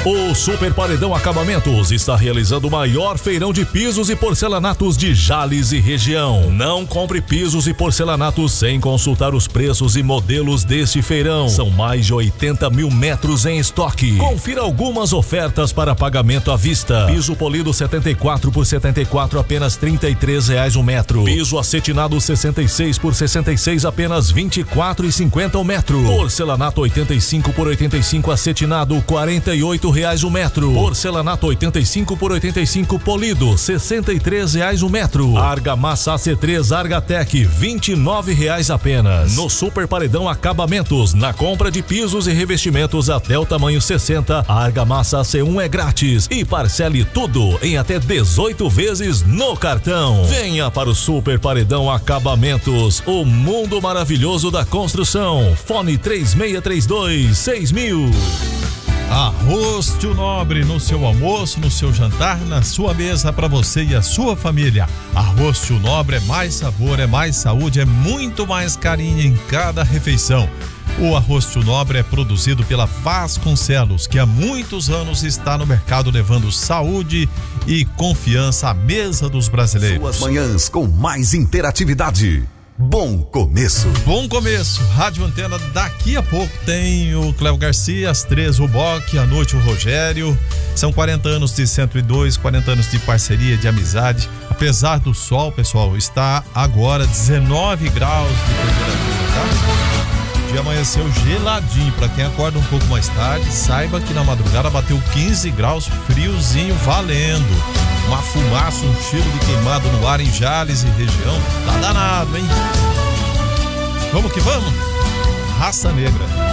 O Super Paredão Acabamentos está realizando o maior feirão de pisos e porcelanatos de Jales e região. Não compre pisos e porcelanatos sem consultar os preços e modelos deste feirão. São mais de 80 mil metros em estoque. Confira algumas ofertas para pagamento à vista. Piso polido 74 por 74, apenas R$ 33,00 o metro. Piso acetinado 66 por 66, apenas R$ 24,50 o metro. Porcelanato 85 por 85 acetinado, R$ 48,00 o metro. Porcelanato 85 por 85 polido, R$ 63,00 o metro. Argamassa AC3 Argatec, R$ 29,00 apenas. No Super Paredão Acabamentos, na compra de pisos e revestimentos até o tamanho 60, a argamassa AC1 é grátis e parcele tudo em até 18 vezes no cartão. Venha para o Super Paredão Acabamentos, o mundo maravilhoso da construção. Fone 3632-6000. Arroz Tio Nobre, no seu almoço, no seu jantar, na sua mesa, para você e a sua família. Arroz Tio Nobre é mais sabor, é mais saúde, é muito mais carinho em cada refeição. O Arroz Tio Nobre é produzido pela Vasconcelos, que há muitos anos está no mercado levando saúde e confiança à mesa dos brasileiros. Suas manhãs com mais interatividade. Bom começo. Bom começo. Rádio Antena, daqui a pouco tem o Cléo Garcia, às 13 o Boque, à noite o Rogério. São 40 anos de 102, 40 anos de parceria, de amizade. Apesar do sol, pessoal, está agora 19 graus de temperatura, tá? O dia amanheceu geladinho. Para quem acorda um pouco mais tarde, saiba que na madrugada bateu 15 graus, friozinho valendo. Uma fumaça, um cheiro de queimado no ar em Jales e região. Tá danado, hein? Vamos que vamos? Raça Negra.